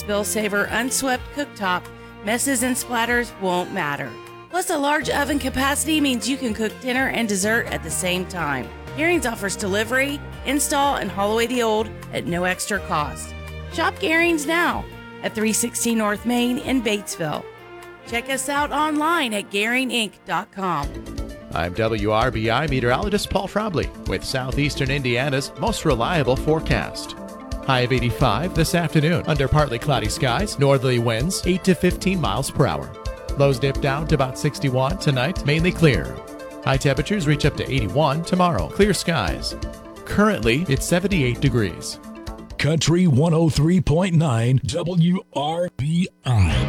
Spill Saver unswept cooktop, messes and splatters won't matter. Plus, a large oven capacity means you can cook dinner and dessert at the same time. Garing's offers delivery, install, and haul away the old at no extra cost. Shop Garing's now at 316 North Main in Batesville. Check us out online at GaringInc.com. I'm WRBI meteorologist Paul Trombley with Southeastern Indiana's most reliable forecast. High of 85 this afternoon under partly cloudy skies, northerly winds 8 to 15 miles per hour. Lows dip down to about 61 tonight, mainly clear. High temperatures reach up to 81 tomorrow, clear skies. Currently, it's 78 degrees. Country 103.9 WRBI.